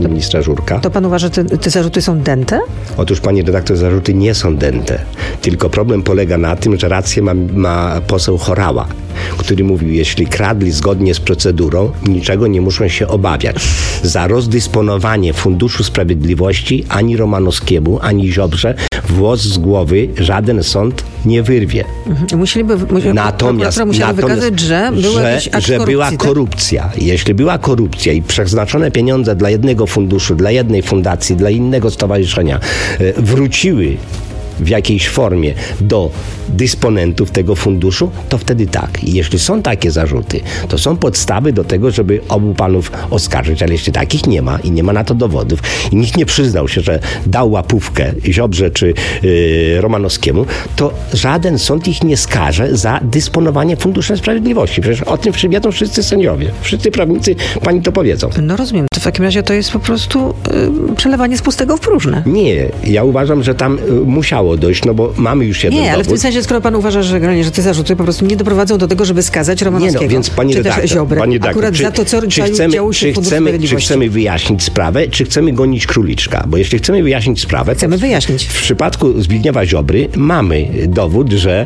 ministra Żurka. To pan uważa, że te zarzuty są dęte? Otóż, pani redaktor, zarzuty nie są dęte. Tylko problem polega na tym, że rację ma poseł Horała, który mówił, jeśli kradli zgodnie z procedurą, niczego nie muszą się obawiać. Za rozdysponowanie Funduszu Sprawiedliwości ani Romanowskiemu, ani Ziobrze włos z głowy żaden sąd nie wyrwie. Natomiast wykazać, że była korupcja. Jeśli była korupcja i przeznaczone pieniądze dla jednego funduszu, dla jednej fundacji, dla innego stowarzyszenia wróciły w jakiejś formie do dysponentów tego funduszu, to wtedy tak. I jeśli są takie zarzuty, to są podstawy do tego, żeby obu panów oskarżyć, ale jeśli takich nie ma i nie ma na to dowodów i nikt nie przyznał się, że dał łapówkę Ziobrze czy Romanowskiemu, to żaden sąd ich nie skaże za dysponowanie Funduszem Sprawiedliwości. Przecież o tym wiedzą wszyscy sędziowie. Wszyscy prawnicy pani to powiedzą. No rozumiem. To w takim razie to jest po prostu przelewanie z pustego w próżne. Nie. Ja uważam, że tam musiało dojść, no bo mamy już jeden dowód. Ale w tym sensie, skoro pan uważa, że te zarzuty po prostu nie doprowadzą do tego, żeby skazać Romanowskiego, więc pani czy też Ziobrę, akurat za to, co działo się w Funduszu Sprawiedliwości. Czy chcemy wyjaśnić sprawę, czy chcemy gonić króliczka? Bo jeśli chcemy wyjaśnić sprawę, wyjaśnić. W przypadku Zbigniewa Ziobry mamy dowód, że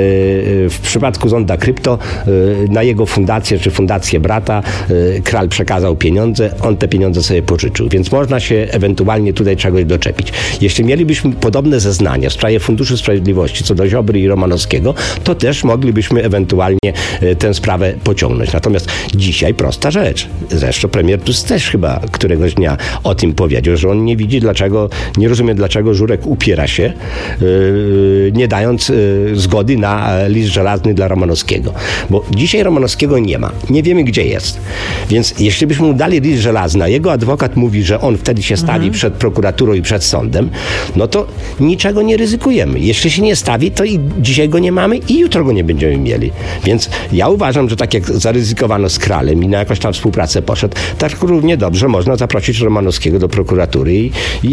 w przypadku Zonda Krypto na jego fundację, czy fundację brata Kral przekazał pieniądze, on te pieniądze sobie pożyczył. Więc można się ewentualnie tutaj czegoś doczepić. Jeśli mielibyśmy podobne zeznania w sprawie Funduszu Sprawiedliwości co do Ziobry i Romanowskiego, to też moglibyśmy ewentualnie tę sprawę pociągnąć. Natomiast dzisiaj prosta rzecz. Zresztą premier Tusk też chyba któregoś dnia o tym powiedział, że on nie widzi nie rozumie dlaczego Żurek upiera się, nie dając zgody na list żelazny dla Romanowskiego. Bo dzisiaj Romanowskiego nie ma. Nie wiemy, gdzie jest. Więc jeśli byśmy mu dali list żelazny, a jego adwokat mówi, że on wtedy się stawi przed prokuraturą i przed sądem, no to niczego nie ryzykujemy. Jeśli się nie stawi, to i dzisiaj go nie mamy i jutro go nie będziemy mieli. Więc ja uważam, że tak jak zaryzykowano z Kralem i na jakąś tam współpracę poszedł, tak równie dobrze można zaprosić Romanowskiego do prokuratury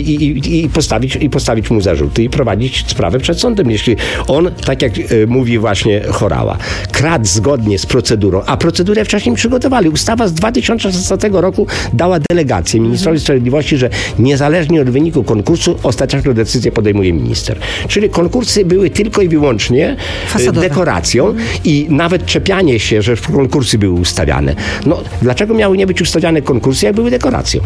i postawić mu zarzuty i prowadzić sprawę przed sądem. Jeśli on, tak jak mówi właśnie Horała, kradł zgodnie z procedurą, a procedurę wcześniej przygotowali. Ustawa z 2016 roku dała delegację ministrowi sprawiedliwości, że niezależnie od wyniku konkursu ostateczną decyzję podejmuje minister. Czyli konkursy były tylko i wyłącznie dekoracją i nawet czepianie się, że konkursy były ustawiane. No, dlaczego miały nie być ustawiane konkursy, jak były dekoracją?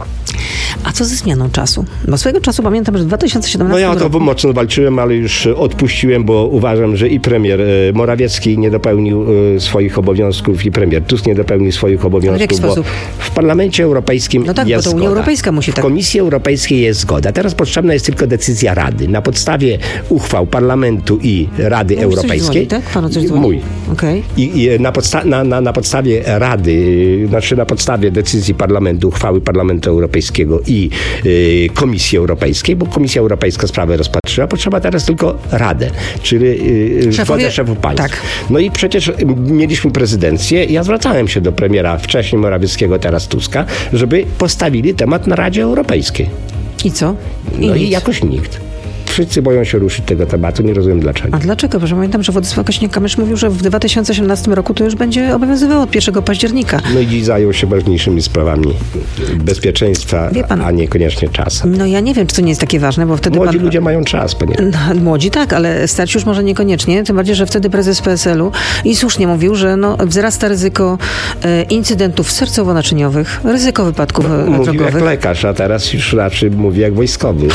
A co ze zmianą czasu? Bo swojego czasu pamiętam, że w 2017 roku... No ja to mocno walczyłem, ale już odpuściłem, bo uważam, że i premier Morawiecki nie dopełnił swoich obowiązków i premier Tusk nie dopełnił swoich obowiązków. Ale w jaki sposób? W Parlamencie Europejskim no tak, jest bo to Unia Europejska musi tak... W Komisji Europejskiej jest zgoda. Teraz potrzebna jest tylko decyzja Rady. Na podstawie uchwał Parlamentu i Rady Europejskiej... Tak? Panu coś dzwoni? Mój. Okay. I na podstawie Rady, znaczy na podstawie decyzji Parlamentu, uchwały Parlamentu Europejskiego i Komisji Europejskiej, bo Komisja Europejska sprawę rozpatrzyła, potrzeba teraz tylko Radę, czyli zgodę szefów państw. Tak. No i przecież mieliśmy prezydencję. Ja zwracałem się do premiera wcześniej Morawieckiego, teraz Tuska, żeby postawili temat na Radzie Europejskiej. I co? I jakoś nikt. Wszyscy boją się ruszyć tego tematu, nie rozumiem dlaczego. A dlaczego? Bo pamiętam, że Władysław Kosiniak-Kamysz mówił, że w 2018 roku to już będzie obowiązywało od 1 października. No i dziś zajął się ważniejszymi sprawami bezpieczeństwa, a niekoniecznie czasem. No ja nie wiem, czy to nie jest takie ważne, bo wtedy młodzi ludzie mają czas, panie. Młodzi tak, ale starsi już może niekoniecznie, tym bardziej, że wtedy prezes PSL-u i słusznie mówił, że wzrasta ryzyko incydentów sercowo-naczyniowych, ryzyko wypadków drogowych. Mówił jak lekarz, a teraz już raczej mówi jak wojskowy.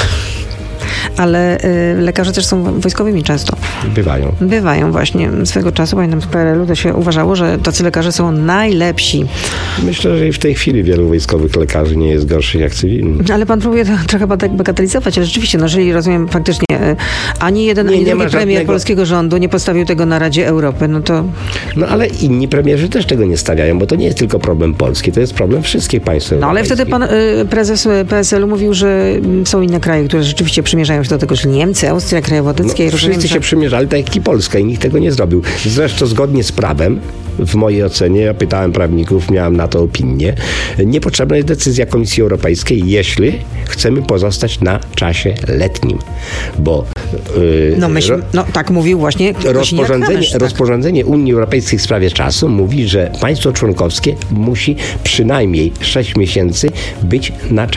Ale lekarze też są wojskowymi często. Bywają właśnie. Swego czasu, pamiętam z PRL-u, to się uważało, że tacy lekarze są najlepsi. Myślę, że i w tej chwili wielu wojskowych lekarzy nie jest gorszych jak cywilnych. Ale pan próbuje to trochę bagatelizować, ale rzeczywiście, jeżeli rozumiem faktycznie, ani jeden, ani drugi premier polskiego rządu nie postawił tego na Radzie Europy, no to... No ale inni premierzy też tego nie stawiają, bo to nie jest tylko problem Polski, to jest problem wszystkich państw europejskich. No ale wtedy pan prezes PSL-u mówił, że są inne kraje, które rzeczywiście przymierzają się się do tego, że Niemcy, Austria, kraje bałtyckie. No, wszyscy się przymierzali, tak jak i Polska, i nikt tego nie zrobił. Zresztą zgodnie z prawem, w mojej ocenie, ja pytałem prawników, miałem na to opinię, niepotrzebna jest decyzja Komisji Europejskiej, jeśli chcemy pozostać na czasie letnim. Bo tak mówił właśnie rozporządzenie Unii Europejskiej w sprawie czasu mówi, że państwo członkowskie musi przynajmniej 6 miesięcy być na czasie